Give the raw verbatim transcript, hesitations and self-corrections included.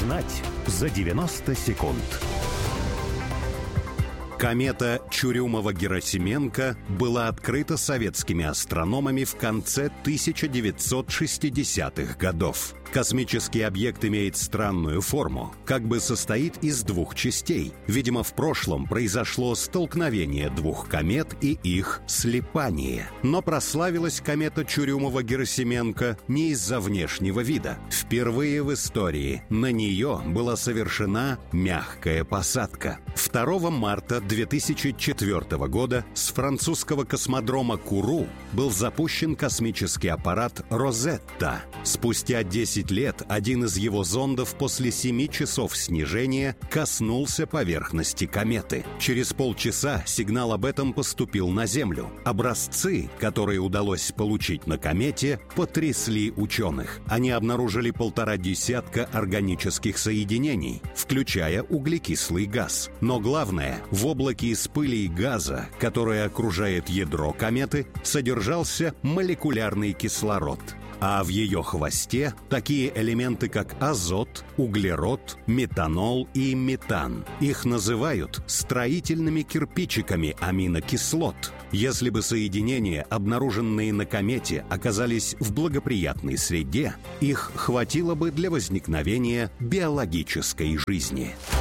Узнать за девяносто секунд. Комета Чурюмова-Герасименко была открыта советскими астрономами в конце тысяча девятьсот шестидесятых годов. Космический объект имеет странную форму, как бы состоит из двух частей. Видимо, в прошлом произошло столкновение двух комет и их слипание. Но прославилась комета Чурюмова-Герасименко не из-за внешнего вида. Впервые в истории на нее была совершена мягкая посадка. второго марта две тысячи четвёртого года с французского космодрома Куру был запущен космический аппарат «Розетта». Спустя десять лет один из его зондов после семи часов снижения коснулся поверхности кометы. Через полчаса сигнал об этом поступил на Землю. Образцы, которые удалось получить на комете, потрясли ученых. Они обнаружили полтора десятка органических соединений, включая углекислый газ. Но главное, в облаке из пыли и газа, которое окружает ядро кометы, содержался молекулярный кислород. А в ее хвосте такие элементы, как азот, углерод, метанол и метан. Их называют строительными кирпичиками аминокислот. Если бы соединения, обнаруженные на комете, оказались в благоприятной среде, их хватило бы для возникновения биологической жизни.